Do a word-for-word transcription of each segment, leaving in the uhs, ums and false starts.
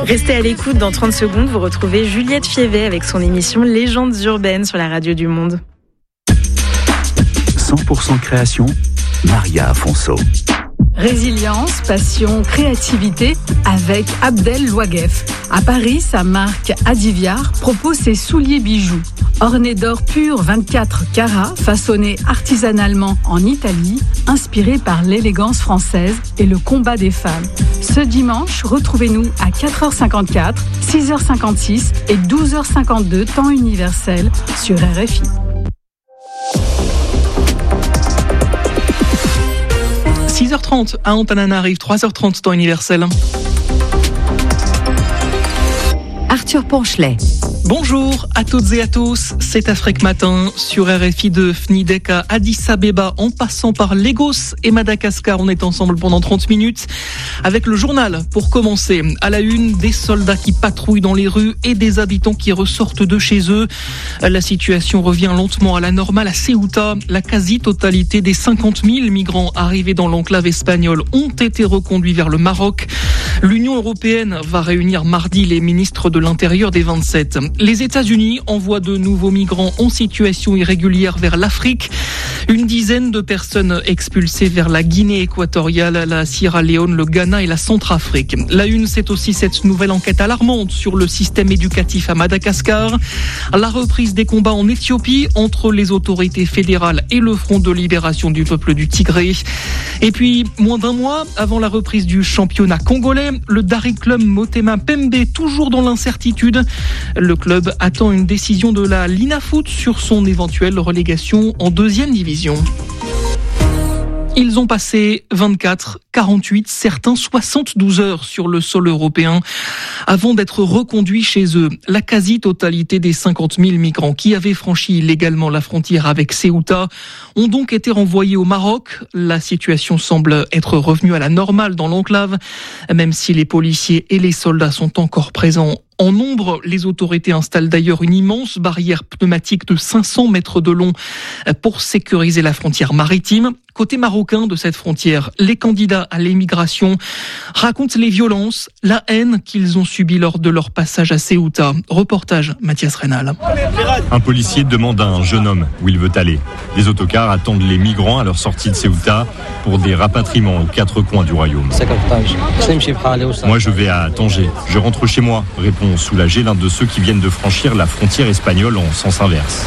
Restez à l'écoute, dans trente secondes, vous retrouvez Juliette Fievet avec son émission Légendes urbaines sur la radio du Monde. cent pour cent création, Maria Afonso. Résilience, passion, créativité avec Abdel Louaguef. À Paris, sa marque Adiviar propose ses souliers bijoux. Ornés d'or pur vingt-quatre carats, façonnés artisanalement en Italie, inspirés par l'élégance française et le combat des femmes. Ce dimanche, retrouvez-nous à quatre heures cinquante-quatre, six heures cinquante-six et douze heures cinquante-deux, temps universel, sur R F I. six heures trente à Antananarive, trois heures trente temps universel. Arthur Ponchelet. Bonjour à toutes et à tous, c'est Afrique Matin sur R F I de Fnidek à Addis Abeba en passant par Lagos et Madagascar. On est ensemble pendant trente minutes avec le journal pour commencer. À la une, des soldats qui patrouillent dans les rues et des habitants qui ressortent de chez eux. La situation revient lentement à la normale à Ceuta. La quasi-totalité des cinquante mille migrants arrivés dans l'enclave espagnole ont été reconduits vers le Maroc. L'Union européenne va réunir mardi les ministres de l'Intérieur des vingt-sept. Les États-Unis envoient de nouveaux migrants en situation irrégulière vers l'Afrique. Une dizaine de personnes expulsées vers la Guinée équatoriale, la Sierra Leone, le Ghana et la Centrafrique. La une, c'est aussi cette nouvelle enquête alarmante sur le système éducatif à Madagascar. La reprise des combats en Éthiopie entre les autorités fédérales et le Front de libération du peuple du Tigré. Et puis, moins d'un mois avant la reprise du championnat congolais, le Daring Club Motema Pembe, toujours dans l'incertitude. Le club attend une décision de la Linafoot sur son éventuelle relégation en deuxième division. Ils ont passé vingt-quatre, quarante-huit, certains soixante-douze heures sur le sol européen avant d'être reconduits chez eux. La quasi-totalité des cinquante mille migrants qui avaient franchi illégalement la frontière avec Ceuta ont donc été renvoyés au Maroc. La situation semble être revenue à la normale dans l'enclave, même si les policiers et les soldats sont encore présents en nombre. Les autorités installent d'ailleurs une immense barrière pneumatique de cinq cents mètres de long pour sécuriser la frontière maritime. Côté marocain de cette frontière, les candidats à l'émigration racontent les violences, la haine qu'ils ont subies lors de leur passage à Ceuta. Reportage Mathias Reynal. Un policier demande à un jeune homme où il veut aller. Des autocars attendent les migrants à leur sortie de Ceuta pour des rapatriements aux quatre coins du royaume. Moi, je vais à Tanger. Je rentre chez moi, répond soulagé l'un de ceux qui viennent de franchir la frontière espagnole en sens inverse.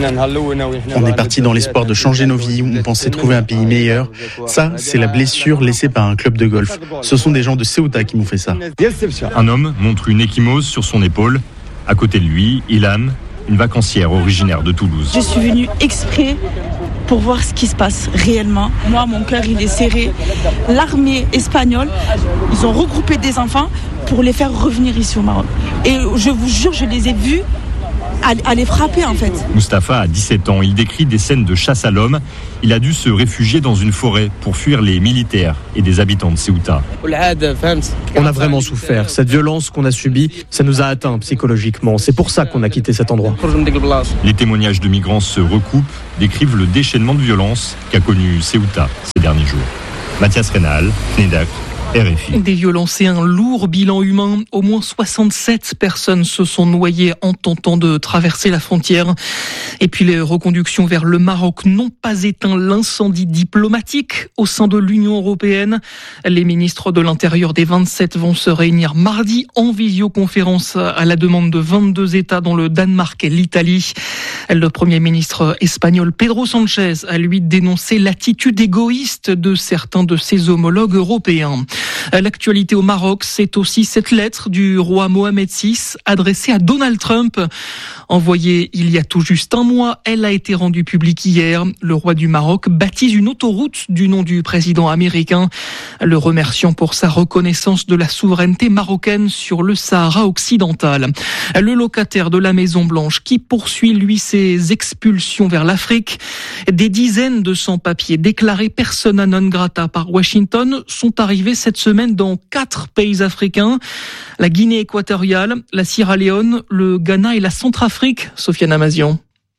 On est parti dans l'espoir de changer nos vies, on pensait trouver un pays meilleur. Ça, c'est la blessure laissée par un club de golf. Ce sont des gens de Ceuta qui m'ont fait ça. Un homme montre une ecchymose sur son épaule. À côté de lui, Ilan, une vacancière originaire de Toulouse. Je suis venue exprès pour voir ce qui se passe réellement. Moi, mon cœur, il est serré. L'armée espagnole, ils ont regroupé des enfants pour les faire revenir ici au Maroc. Et je vous jure, je les ai vus à les frapper en fait. Mustapha a dix-sept ans, il décrit des scènes de chasse à l'homme. Il a dû se réfugier dans une forêt pour fuir les militaires et des habitants de Ceuta. On a vraiment souffert. Cette violence qu'on a subie, ça nous a atteints psychologiquement. C'est pour ça qu'on a quitté cet endroit. Les témoignages de migrants se recoupent, décrivent le déchaînement de violence qu'a connu Ceuta ces derniers jours. Mathias Reynal, Fnidek. R F I. Des violences et un lourd bilan humain. Au moins soixante-sept personnes se sont noyées en tentant de traverser la frontière. Et puis les reconductions vers le Maroc n'ont pas éteint l'incendie diplomatique au sein de l'Union européenne. Les ministres de l'Intérieur des vingt-sept vont se réunir mardi en visioconférence à la demande de vingt-deux États dont le Danemark et l'Italie. Le Premier ministre espagnol Pedro Sánchez a lui dénoncé l'attitude égoïste de certains de ses homologues européens. L'actualité au Maroc, c'est aussi cette lettre du roi Mohamed six adressée à Donald Trump. Envoyée il y a tout juste un mois, elle a été rendue publique hier. Le roi du Maroc baptise une autoroute du nom du président américain, le remerciant pour sa reconnaissance de la souveraineté marocaine sur le Sahara occidental. Le locataire de la Maison Blanche qui poursuit lui ses expulsions vers l'Afrique. Des dizaines de sans-papiers déclarés persona non grata par Washington sont arrivés cette semaine dans quatre pays africains. La Guinée équatoriale, la Sierra Leone, le Ghana et la Centrafrique. Sofiane Amazian.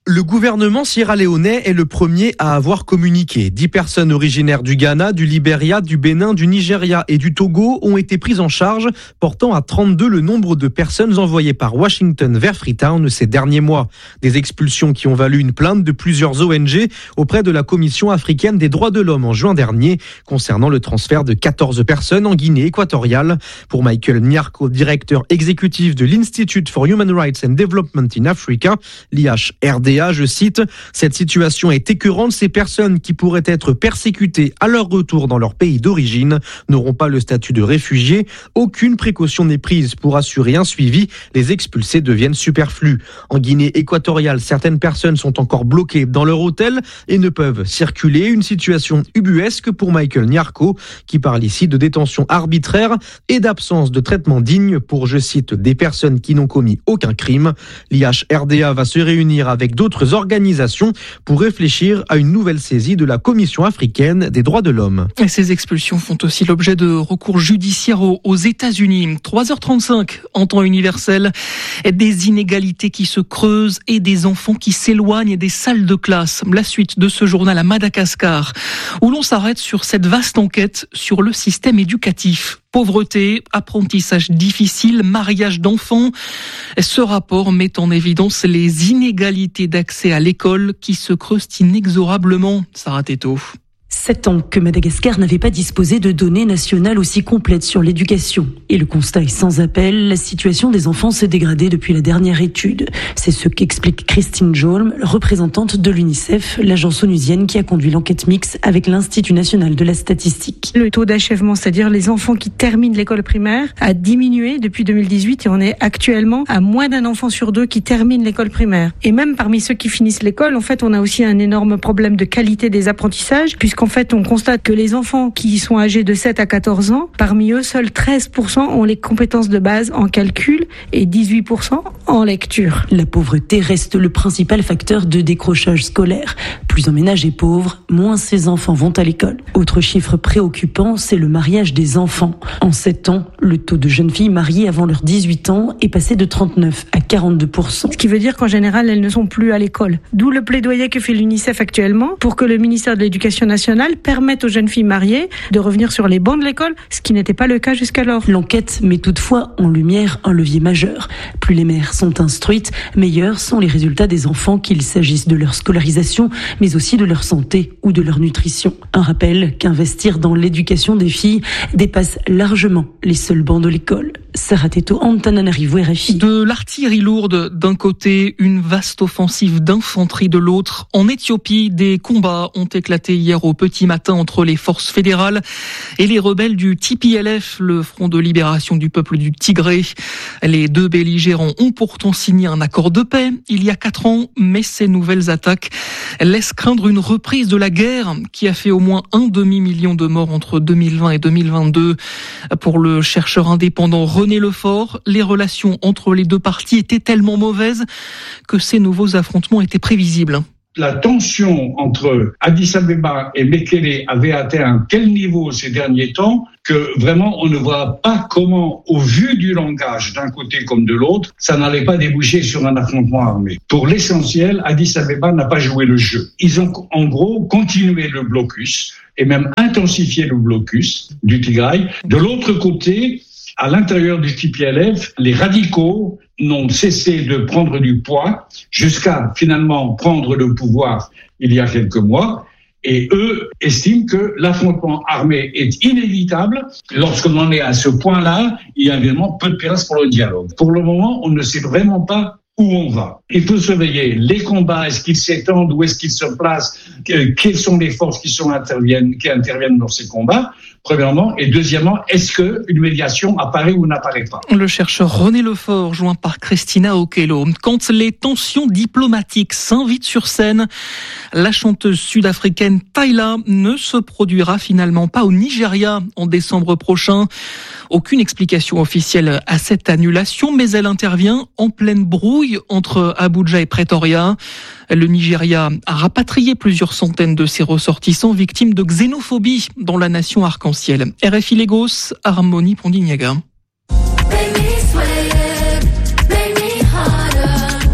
Le gouvernement sierra-léonais est le premier à avoir communiqué. Dix personnes originaires du Ghana, du Libéria, du Bénin, du Nigeria et du Togo ont été prises en charge, portant à trente-deux le nombre de personnes envoyées par Washington vers Freetown ces derniers mois. Des expulsions qui ont valu une plainte de plusieurs O N G auprès de la Commission africaine des droits de l'homme en juin dernier, concernant le transfert de quatorze personnes en Guinée équatoriale. Pour Michael Nyarko, directeur exécutif de l'Institute for Human Rights and Development in Africa, l'I H R D, je cite, « Cette situation est écœurante. Ces personnes qui pourraient être persécutées à leur retour dans leur pays d'origine n'auront pas le statut de réfugiés. Aucune précaution n'est prise pour assurer un suivi. Les expulsés deviennent superflus. » En Guinée équatoriale, certaines personnes sont encore bloquées dans leur hôtel et ne peuvent circuler. Une situation ubuesque pour Michael Nyarko, qui parle ici de détention arbitraire et d'absence de traitement digne pour, je cite, des personnes qui n'ont commis aucun crime. L'I H R D A va se réunir avec d'autres d'autres organisations pour réfléchir à une nouvelle saisie de la Commission africaine des droits de l'homme. Et ces expulsions font aussi l'objet de recours judiciaires aux États-Unis. trois heures trente-cinq en temps universel, des inégalités qui se creusent et des enfants qui s'éloignent des salles de classe. La suite de ce journal à Madagascar, où l'on s'arrête sur cette vaste enquête sur le système éducatif. Pauvreté, apprentissage difficile, mariage d'enfants. Ce rapport met en évidence les inégalités d'accès à l'école qui se creusent inexorablement. Sarah Teto. Sept ans que Madagascar n'avait pas disposé de données nationales aussi complètes sur l'éducation. Et le constat est sans appel, la situation des enfants s'est dégradée depuis la dernière étude. C'est ce qu'explique Christine Jolm, représentante de l'UNICEF, l'agence onusienne qui a conduit l'enquête mixte avec l'Institut national de la statistique. Le taux d'achèvement, c'est-à-dire les enfants qui terminent l'école primaire, a diminué depuis deux mille dix-huit et on est actuellement à moins d'un enfant sur deux qui termine l'école primaire. Et même parmi ceux qui finissent l'école, en fait, on a aussi un énorme problème de qualité des apprentissages, puisqu'en En fait, on constate que les enfants qui sont âgés de sept à quatorze ans, parmi eux, seuls treize pour cent ont les compétences de base en calcul et dix-huit pour cent en lecture. La pauvreté reste le principal facteur de décrochage scolaire. Plus un ménage est pauvre, moins ses enfants vont à l'école. Autre chiffre préoccupant, c'est le mariage des enfants. En sept ans, le taux de jeunes filles mariées avant leurs dix-huit ans est passé de trente-neuf à quarante-deux pour cent. Ce qui veut dire qu'en général, elles ne sont plus à l'école. D'où le plaidoyer que fait l'UNICEF actuellement pour que le ministère de l'Éducation nationale permettent aux jeunes filles mariées de revenir sur les bancs de l'école, ce qui n'était pas le cas jusqu'alors. L'enquête met toutefois en lumière un levier majeur. Plus les mères sont instruites, meilleurs sont les résultats des enfants, qu'il s'agisse de leur scolarisation, mais aussi de leur santé ou de leur nutrition. Un rappel qu'investir dans l'éducation des filles dépasse largement les seuls bancs de l'école. Sarah Teto, Antananarivo, R F I. De l'artillerie lourde d'un côté, une vaste offensive d'infanterie de l'autre. En Éthiopie, des combats ont éclaté hier au petit matin entre les forces fédérales et les rebelles du T P L F, le Front de libération du peuple du Tigré. Les deux belligérants ont pourtant signé un accord de paix il y a quatre ans, mais ces nouvelles attaques laissent craindre une reprise de la guerre qui a fait au moins un demi-million de morts entre deux mille vingt et deux mille vingt-deux. Pour le chercheur indépendant René Lefort, les relations entre les deux parties étaient tellement mauvaises que ces nouveaux affrontements étaient prévisibles. La tension entre Addis Abeba et Mekele avait atteint un tel niveau ces derniers temps que vraiment on ne voit pas comment, au vu du langage d'un côté comme de l'autre, ça n'allait pas déboucher sur un affrontement armé. Pour l'essentiel, Addis Abeba n'a pas joué le jeu. Ils ont en gros continué le blocus et même intensifié le blocus du Tigray. De l'autre côté, à l'intérieur du T P L F, les radicaux n'ont cessé de prendre du poids jusqu'à finalement prendre le pouvoir il y a quelques mois. Et eux estiment que l'affrontement armé est inévitable. Lorsqu'on en est à ce point-là, il y a évidemment peu de place pour le dialogue. Pour le moment, on ne sait vraiment pas où on va. Il faut surveiller les combats, est-ce qu'ils s'étendent, où est-ce qu'ils se placent, quelles sont les forces qui, sont interviennent, qui interviennent dans ces combats, premièrement. Et deuxièmement, est-ce qu'une médiation apparaît ou n'apparaît pas? Le chercheur René Lefort, joint par Christina Okello. Quand les tensions diplomatiques s'invitent sur scène, la chanteuse sud-africaine Tyla ne se produira finalement pas au Nigeria en décembre prochain. Aucune explication officielle à cette annulation, mais elle intervient en pleine brouille entre Abuja et Pretoria. Le Nigeria a rapatrié plusieurs centaines de ses ressortissants victimes de xénophobie dans la nation arc-en-ciel. R F I Lagos, Harmonie Pondignaga. Il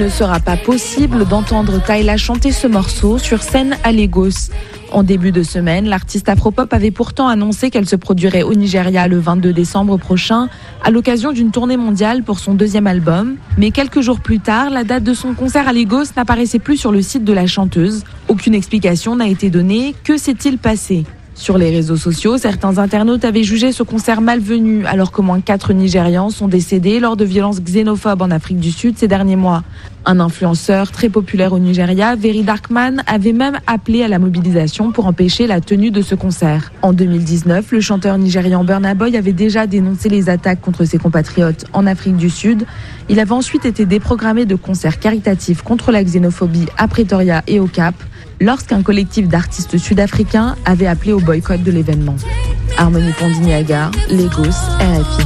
ne sera pas possible d'entendre Tyla chanter ce morceau sur scène à Lagos. En début de semaine, l'artiste afropop avait pourtant annoncé qu'elle se produirait au Nigeria le vingt-deux décembre prochain à l'occasion d'une tournée mondiale pour son deuxième album. Mais quelques jours plus tard, la date de son concert à Lagos n'apparaissait plus sur le site de la chanteuse. Aucune explication n'a été donnée. Que s'est-il passé ? Sur les réseaux sociaux, certains internautes avaient jugé ce concert malvenu alors qu'au moins quatre Nigérians sont décédés lors de violences xénophobes en Afrique du Sud ces derniers mois. Un influenceur très populaire au Nigeria, Very Darkman, avait même appelé à la mobilisation pour empêcher la tenue de ce concert. En deux mille dix-neuf, le chanteur nigérian Burna Boy avait déjà dénoncé les attaques contre ses compatriotes en Afrique du Sud. Il avait ensuite été déprogrammé de concerts caritatifs contre la xénophobie à Pretoria et au Cap, lorsqu'un collectif d'artistes sud-africains avait appelé au boycott de l'événement. Harmonie Pondiniaga, Lagos, R F I.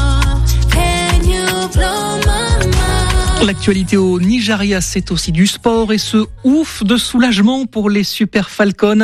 L'actualité au Nigeria, c'est aussi du sport et ce ouf de soulagement pour les Super Falcons.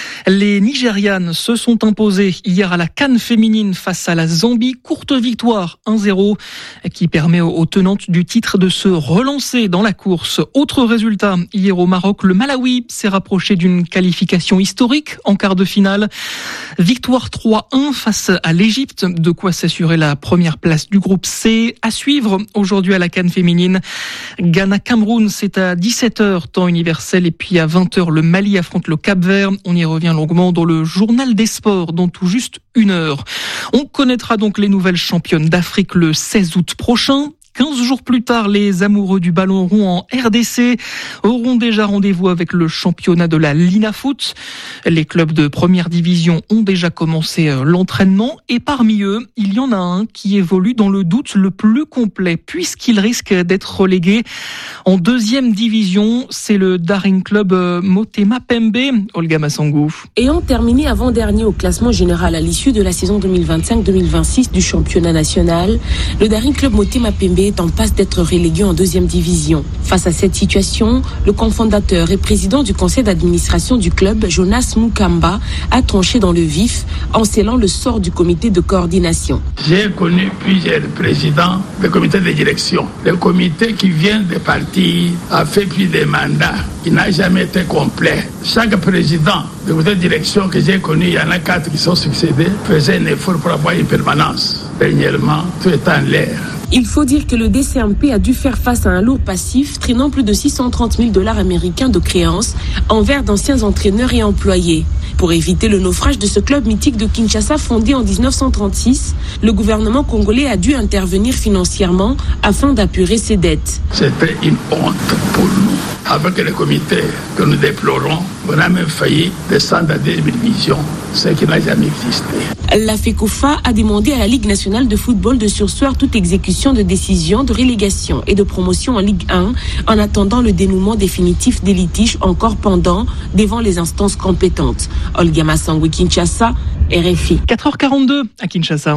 Les Nigérianes se sont imposées hier à la CAN féminine face à la Zambie. Courte victoire un zéro qui permet aux tenantes du titre de se relancer dans la course. Autre résultat, hier au Maroc, le Malawi s'est rapproché d'une qualification historique en quart de finale. Victoire trois un face à l'Égypte, de quoi s'assurer la première place du groupe C. À suivre aujourd'hui à la CAN féminine. Ghana-Cameroun, c'est à dix-sept heures, temps universel, et puis à vingt heures, le Mali affronte le Cap-Vert. On y revient longuement dans le journal des sports, dans tout juste une heure. On connaîtra donc les nouvelles championnes d'Afrique le seize août prochain. quinze jours plus tard, les amoureux du ballon rond en R D C auront déjà rendez-vous avec le championnat de la Linafoot. Les clubs de première division ont déjà commencé l'entraînement et parmi eux, il y en a un qui évolue dans le doute le plus complet puisqu'il risque d'être relégué en deuxième division. C'est le Daring Club Motema Pembe. Olga Massangou. Ayant terminé avant-dernier au classement général à l'issue de la saison deux mille vingt-cinq deux mille vingt-six du championnat national, le Daring Club Motema Pembe est en passe d'être relégué en deuxième division. Face à cette situation, le cofondateur et président du conseil d'administration du club, Jonas Mukamba, a tranché dans le vif en scellant le sort du comité de coordination. J'ai connu plusieurs présidents des comités de direction. Le comité qui vient de partir a fait plus de mandats. Il n'a jamais été complet. Chaque président de comité de direction que j'ai connu, il y en a quatre qui sont succédés, faisait un effort pour avoir une permanence. Dernièrement, tout est en l'air. Il faut dire que le D C M P a dû faire face à un lourd passif, traînant plus de six cent trente mille dollars américains de créances envers d'anciens entraîneurs et employés. Pour éviter le naufrage de ce club mythique de Kinshasa fondé en dix-neuf cent trente-six, le gouvernement congolais a dû intervenir financièrement afin d'apurer ses dettes. C'était une honte pour nous. Avec le comité que nous déplorons, on a même failli descendre à deux divisions, ce qui n'a jamais existé. La FECOFA a demandé à la Ligue nationale de football de surseoir toute exécution de décisions de relégation et de promotion en Ligue un en attendant le dénouement définitif des litiges encore pendants devant les instances compétentes. Olga Massangou, Kinshasa, R F I. quatre heures quarante-deux à Kinshasa.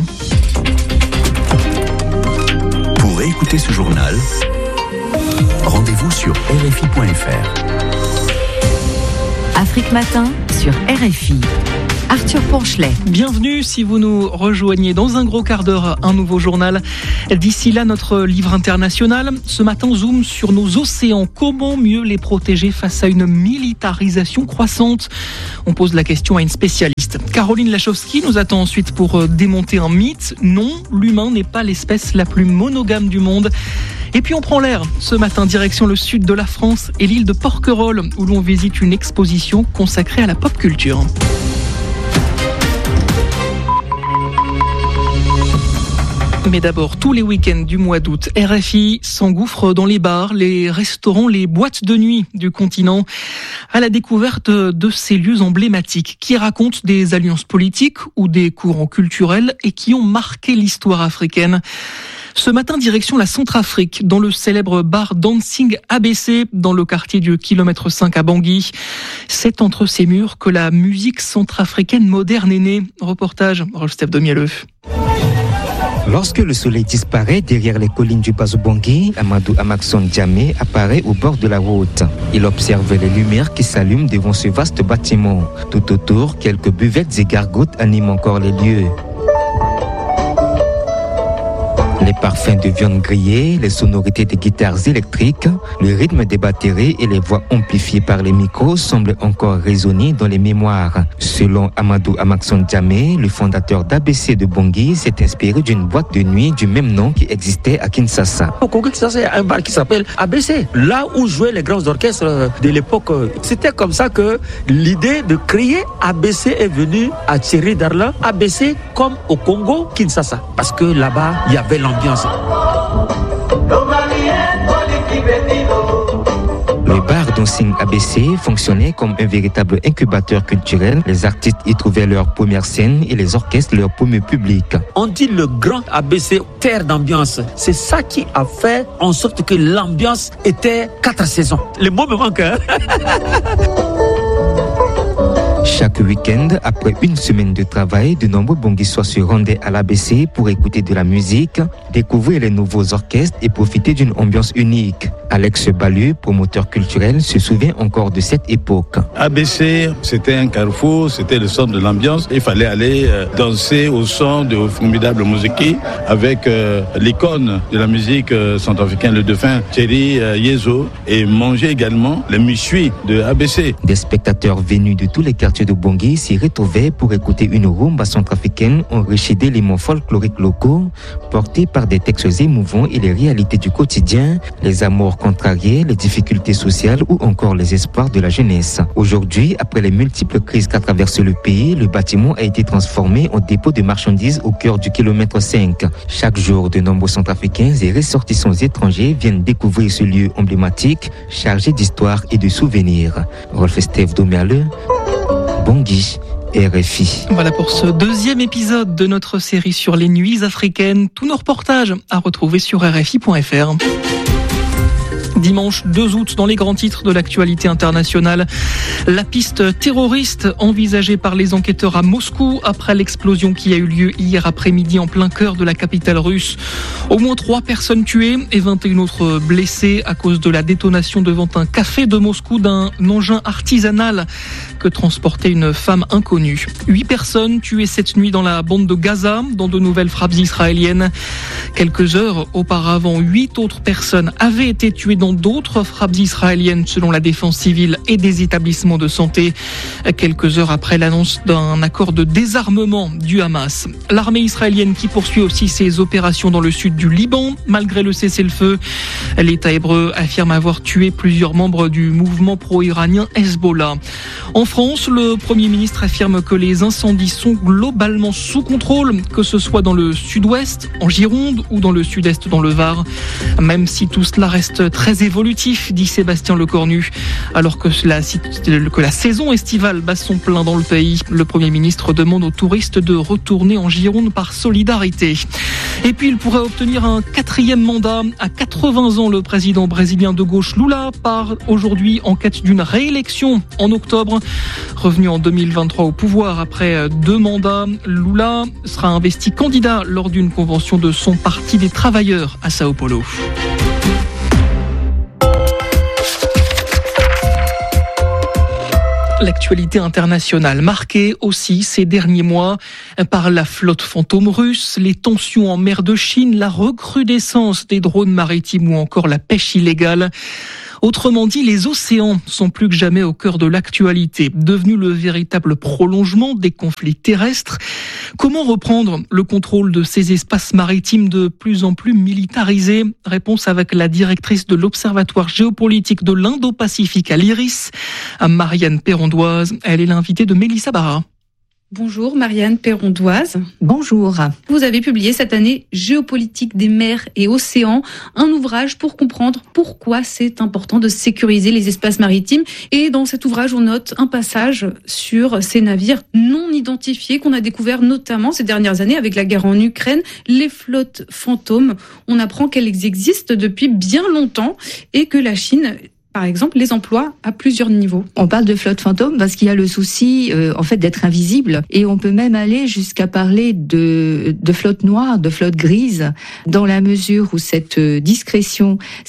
Pour écouter ce journal, rendez-vous sur R F I point F R. Afrique Matin sur R F I. Arthur Ponchelet. Bienvenue si vous nous rejoignez dans un gros quart d'heure, un nouveau journal. D'ici là, notre livre international. Ce matin, zoom sur nos océans. Comment mieux les protéger face à une militarisation croissante ? On pose la question à une spécialiste. Caroline Lachowski nous attend ensuite pour démonter un mythe. Non, l'humain n'est pas l'espèce la plus monogame du monde. Et puis on prend l'air ce matin, direction le sud de la France et l'île de Porquerolles, où l'on visite une exposition consacrée à la pop culture. Mais d'abord, tous les week-ends du mois d'août, R F I s'engouffre dans les bars, les restaurants, les boîtes de nuit du continent à la découverte de ces lieux emblématiques qui racontent des alliances politiques ou des courants culturels et qui ont marqué l'histoire africaine. Ce matin, direction la Centrafrique, dans le célèbre bar Dancing A B C, dans le quartier du kilomètre cinq à Bangui. C'est entre ces murs que la musique centrafricaine moderne est née. Reportage, Rolf de Mielleux. Lorsque le soleil disparaît derrière les collines du Bazo-Bangui, Amadou Amakson Djamé apparaît au bord de la route. Il observe les lumières qui s'allument devant ce vaste bâtiment. Tout autour, quelques buvettes et gargotes animent encore les lieux. Les parfums de viande grillée, les sonorités des guitares électriques, le rythme des batteries et les voix amplifiées par les micros semblent encore résonner dans les mémoires. Selon Amadou Amakson Djamé, le fondateur d'A B C de Bangui s'est inspiré d'une boîte de nuit du même nom qui existait à Kinshasa. Au Congo Kinshasa, il y a un bar qui s'appelle A B C, là où jouaient les grands orchestres de l'époque. C'était comme ça que l'idée de créer A B C est venue à Thierry Darlan. A B C comme au Congo Kinshasa, parce que là-bas, il y avait l'ambiance. Le bar dancing A B C fonctionnait comme un véritable incubateur culturel. Les artistes y trouvaient leur première scène et les orchestres leur premier public. On dit le grand A B C, terre d'ambiance. C'est ça qui a fait en sorte que l'ambiance était quatre saisons. Le mot me manque, hein? Chaque week-end, après une semaine de travail, de nombreux Bonguissois se rendaient à l'A B C pour écouter de la musique, découvrir les nouveaux orchestres et profiter d'une ambiance unique. Alex Balu, promoteur culturel, se souvient encore de cette époque. A B C, c'était un carrefour, c'était le centre de l'ambiance. Il fallait aller euh, danser au son de formidables musiques avec euh, l'icône de la musique euh, centrafricaine, le dauphin Thierry euh, Yezo, et manger également les méchouis de A B C. Des spectateurs venus de tous les quartiers de Bangui s'y retrouvaient pour écouter une rumba centrafricaine enrichie d'éléments folkloriques locaux, portés par des textes émouvants et les réalités du quotidien, les amours contrariés, les difficultés sociales ou encore les espoirs de la jeunesse. Aujourd'hui, après les multiples crises qu'a traversé le pays, le bâtiment a été transformé en dépôt de marchandises au cœur du kilomètre cinq. Chaque jour, de nombreux Centrafricains et ressortissants étrangers viennent découvrir ce lieu emblématique, chargé d'histoire et de souvenirs. Rolf Steve Domerle, Bangui, R F I. Voilà pour ce deuxième épisode de notre série sur les nuits africaines. Tous nos reportages à retrouver sur R F I point F R. Dimanche deux août, dans les grands titres de l'actualité internationale, la piste terroriste envisagée par les enquêteurs à Moscou après l'explosion qui a eu lieu hier après-midi en plein cœur de la capitale russe. Au moins trois personnes tuées et vingt et une autres blessées à cause de la détonation devant un café de Moscou d'un engin artisanal que transportait une femme inconnue. Huit personnes tuées cette nuit dans la bande de Gaza, dans de nouvelles frappes israéliennes. Quelques heures auparavant, huit autres personnes avaient été tuées dans d'autres frappes israéliennes selon la défense civile et des établissements de santé, quelques heures après l'annonce d'un accord de désarmement du Hamas. L'armée israélienne qui poursuit aussi ses opérations dans le sud du Liban, malgré le cessez-le-feu. L'État hébreu affirme avoir tué plusieurs membres du mouvement pro-iranien Hezbollah. En France, le Premier ministre affirme que les incendies sont globalement sous contrôle, que ce soit dans le sud-ouest, en Gironde ou dans le sud-est, dans le Var. Même si tout cela reste très évolutif, dit Sébastien Lecornu. Alors que la, que la saison estivale bat son plein dans le pays, le Premier ministre demande aux touristes de retourner en Gironde par solidarité. Et puis il pourrait obtenir un quatrième mandat. À quatre-vingts ans, le président brésilien de gauche Lula part aujourd'hui en quête d'une réélection en octobre. Revenu en deux mille vingt-trois au pouvoir après deux mandats, Lula sera investi candidat lors d'une convention de son Parti des Travailleurs à Sao Paulo. L'actualité internationale marquée aussi ces derniers mois par la flotte fantôme russe, les tensions en mer de Chine, la recrudescence des drones maritimes ou encore la pêche illégale. Autrement dit, les océans sont plus que jamais au cœur de l'actualité, devenus le véritable prolongement des conflits terrestres. Comment reprendre le contrôle de ces espaces maritimes de plus en plus militarisés ? Réponse avec la directrice de l'Observatoire géopolitique de l'Indo-Pacifique à l'I R I S, Marianne Perrondoise. Elle est l'invitée de Mélissa Barra. Bonjour Marianne Perrondoise. Bonjour. Vous avez publié cette année Géopolitique des mers et océans, un ouvrage pour comprendre pourquoi c'est important de sécuriser les espaces maritimes. Et dans cet ouvrage, on note un passage sur ces navires non identifiés qu'on a découvert notamment ces dernières années avec la guerre en Ukraine, les flottes fantômes. On apprend qu'elles existent depuis bien longtemps et que la Chine, par exemple, les emplois à plusieurs niveaux. On parle de flotte fantôme parce qu'il y a le souci, euh, en fait, d'être invisible. Et on peut même aller jusqu'à parler de, de flotte noire, de flotte grise, dans la mesure où cette discrétion, cette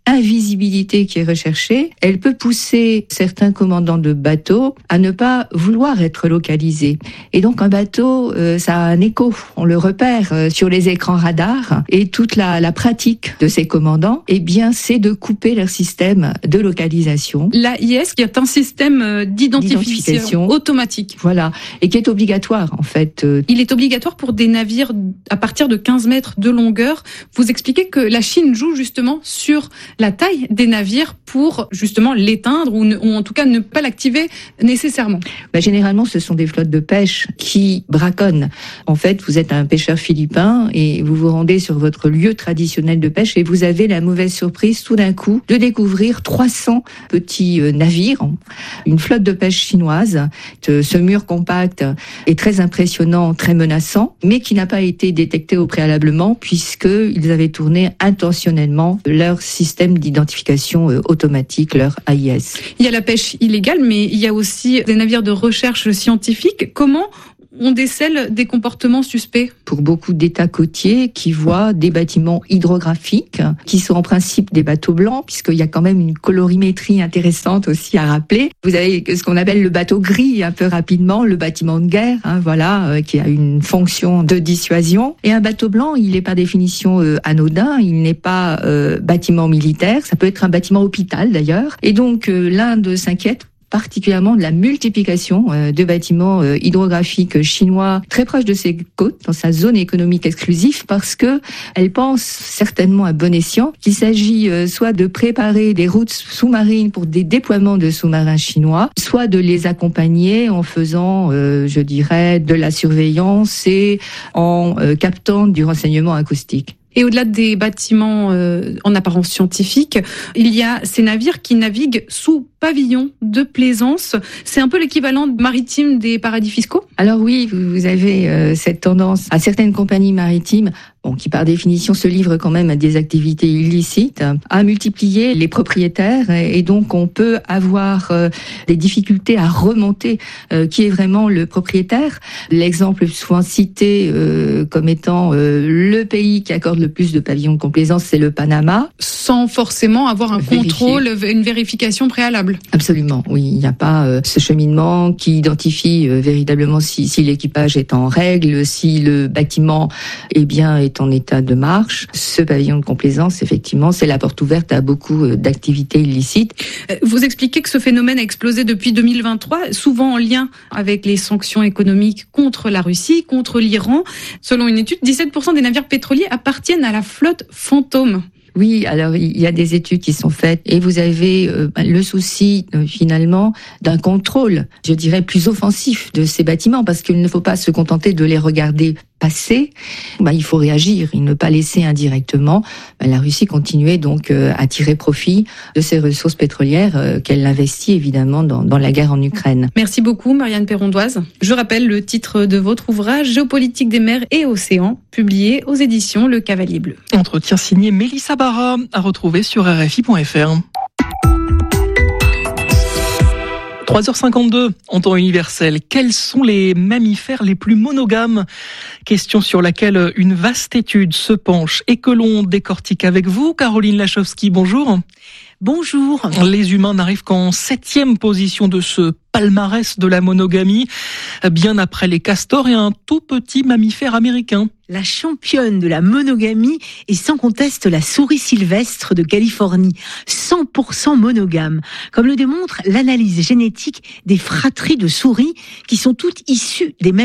invisibilité qui est recherchée, elle peut pousser certains commandants de bateaux à ne pas vouloir être localisés. Et donc un bateau, euh, ça a un écho, on le repère euh, sur les écrans radars. Et toute la, la pratique de ces commandants, eh bien, c'est de couper leur système de localisation. L'A I S qui est un système d'identification automatique. Voilà, et qui est obligatoire en fait. Il est obligatoire pour des navires à partir de quinze mètres de longueur. Vous expliquez que la Chine joue justement sur la taille des navires pour justement l'éteindre ou, ne, ou en tout cas ne pas l'activer nécessairement. Bah, généralement, ce sont des flottes de pêche qui braconnent. En fait, vous êtes un pêcheur philippin et vous vous rendez sur votre lieu traditionnel de pêche et vous avez la mauvaise surprise tout d'un coup de découvrir trois cents petits navires, une flotte de pêche chinoise. Ce mur compact est très impressionnant, très menaçant, mais qui n'a pas été détecté au préalablement puisqu'ils avaient tourné intentionnellement leur système d'identification automatique, leur A I S. Il y a la pêche illégale, mais il y a aussi des navires de recherche scientifique. Comment on décèle des comportements suspects? Pour beaucoup d'États côtiers qui voient des bâtiments hydrographiques, qui sont en principe des bateaux blancs, puisqu'il y a quand même une colorimétrie intéressante aussi à rappeler. Vous avez ce qu'on appelle le bateau gris, un peu rapidement, le bâtiment de guerre, hein, voilà, euh, qui a une fonction de dissuasion. Et un bateau blanc, il est par définition euh, anodin, il n'est pas euh, bâtiment militaire, ça peut être un bâtiment hôpital d'ailleurs. Et donc euh, l'Inde s'inquiète particulièrement de la multiplication euh, de bâtiments euh, hydrographiques chinois très proches de ses côtes, dans sa zone économique exclusive, parce que elle pense certainement à bon escient qu'il s'agit euh, soit de préparer des routes sous-marines pour des déploiements de sous-marins chinois, soit de les accompagner en faisant, euh, je dirais, de la surveillance et en euh, captant du renseignement acoustique. Et au-delà des bâtiments euh, en apparence scientifique, il y a ces navires qui naviguent sous pavillon de plaisance. C'est un peu l'équivalent maritime des paradis fiscaux ? Alors oui, vous avez euh, cette tendance à certaines compagnies maritimes, bon, qui par définition se livrent quand même à des activités illicites, à multiplier les propriétaires. Et donc on peut avoir euh, des difficultés à remonter euh, qui est vraiment le propriétaire. L'exemple souvent cité euh, comme étant euh, le pays qui accorde le plus de pavillons de complaisance, c'est le Panama. Sans forcément avoir un Vérifier. contrôle, une vérification préalable. Absolument, oui. Il n'y a pas euh, ce cheminement qui identifie euh, véritablement si, si l'équipage est en règle, si le bâtiment eh bien, est en état de marche. Ce pavillon de complaisance, effectivement, c'est la porte ouverte à beaucoup euh, d'activités illicites. Vous expliquez que ce phénomène a explosé depuis deux mille vingt-trois, souvent en lien avec les sanctions économiques contre la Russie, contre l'Iran. Selon une étude, dix-sept pour cent des navires pétroliers appartiennent à la flotte fantôme. Oui, alors il y a des études qui sont faites et vous avez euh, le souci euh, finalement d'un contrôle, je dirais, plus offensif de ces bâtiments parce qu'il ne faut pas se contenter de les regarder passer. Bah, il faut réagir et ne pas laisser indirectement bah, la Russie continuer donc euh, à tirer profit de ces ressources pétrolières euh, qu'elle investit évidemment dans, dans la guerre en Ukraine. Merci beaucoup Marianne Perrondoise. Je rappelle le titre de votre ouvrage Géopolitique des mers et océans, publié aux éditions Le Cavalier Bleu. Entretien signé Mélissa Barra, à retrouver sur R F I point F R. trois heures cinquante-deux en temps universel. Quels sont les mammifères les plus monogames ? Question sur laquelle une vaste étude se penche et que l'on décortique avec vous. Caroline Lachowski, bonjour. Bonjour. Les humains n'arrivent qu'en septième position de ce palmarès de la monogamie, bien après les castors et un tout petit mammifère américain. La championne de la monogamie est sans conteste la souris sylvestre de Californie, cent pour cent monogame, comme le démontre l'analyse génétique des fratries de souris qui sont toutes issues des mêmes